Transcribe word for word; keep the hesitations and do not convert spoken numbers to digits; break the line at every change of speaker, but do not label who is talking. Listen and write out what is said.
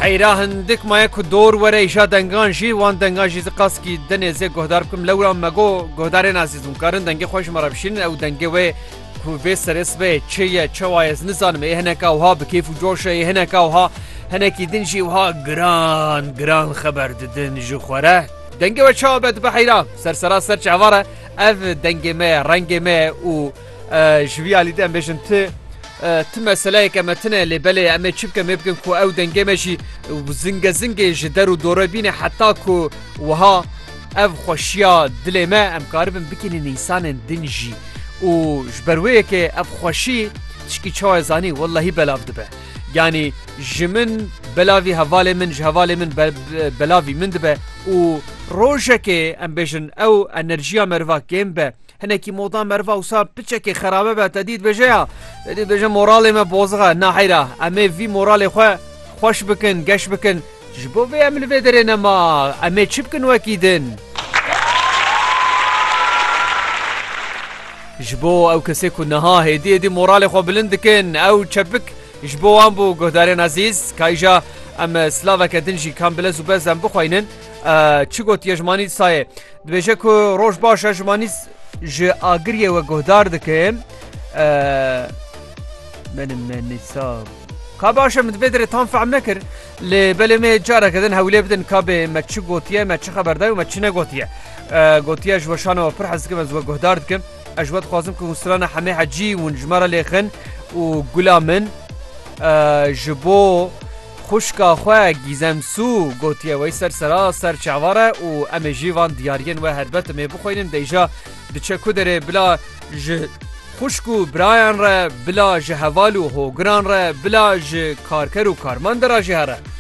حیرا هندک مایه که دور وره ایشا دنگان جی وان دنگان جی قاس کی دنه زی گهدار بکم لورا مگو گهدار نازیزم کارن دنگه خوش مرا بشین او دنگه و کو به سرس به چیه چوایز نزانم ای هنکا وها بکیف و جوشه ای هنکا وها هنکی دن جی وها گران گران خبر ددن جو خوره دنگه و چا بد بحیرا سر سرا سر چواره اف دنگه ما رنگ ما و جوی علی دم بشن ت ت مسئله که متنه لبله اما چیب که میبکن کو او دنگه مشی زنگ زنگ جدر و دوره بینه حتی کو وها اف خوشیا دل ما ام کاربن بکنه نیسان دنجی و جبروه که اف خوشی تشکی چوه زانی والله بلاف دبه یعنی جمن بلاوی حواله من جهواله من بلاوی من دبه و روشه که ام بشن او انرژیا مروا کم به هنکی موضوع مروا وصاب بچه خرابه به تدید بجه تدید بجه مورال ما بوزغه نه حیره اما وی مورال خو خوش بکن گش بکن جبو وی عمل بدره نما اما چی بکن وکیدن جبو او کسی که نها هدی هدی مورال خو بلند کن او چبک جبو هم بو گهدارین عزیز که ایجا ام سلاوه که دنجی کام بلز و بزن بخواینن چی گوت یجمانی سایه دبیجه که روش باش یجمانی ج آگریه و گهدار دکم من من نصاب کاباشه متبدره تام فهم نکر لبله می جاره کدن هولی بدن کابه ما چی گوتیه ما چی خبرداری و ما چی نگوتیه گوتیه جوشانه و پر حس کم از و گهدار دکم اجواد خوازم که مستران همه حجی و نجمره لیخن و گلا من جبو خوشکا خواه گیزم سو گوتیه وی سر سرا سر چعواره و ام جیوان دیارین و هربت می بخوینن دیجا دچه کدره بلا ج خوشکو برایان را بلا ج حوالو هوگران را بلا ج کارکر و کارمند را جهره